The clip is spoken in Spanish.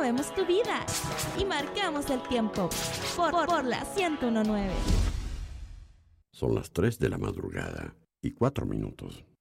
movemos tu vida y marcamos el tiempo por la 101.9. Son las 3 de la madrugada y 4 minutos.